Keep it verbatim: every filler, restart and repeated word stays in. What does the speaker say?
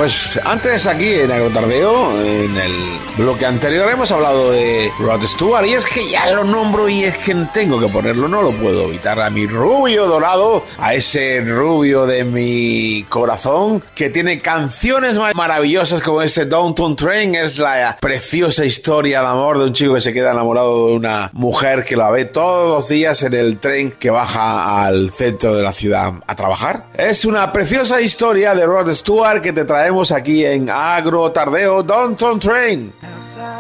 Pues antes aquí en Agrotardeo, en el bloque anterior, hemos hablado de Rod Stewart, y es que ya lo nombro y es que tengo que ponerlo, no lo puedo evitar, a mi rubio dorado, a ese rubio de mi corazón, que tiene canciones maravillosas como este Downtown Train. Es la preciosa historia de amor de un chico que se queda enamorado de una mujer que la ve todos los días en el tren que baja al centro de la ciudad a trabajar. Es una preciosa historia de Rod Stewart que te traemos aquí en Agrotardeo, Downtown Train.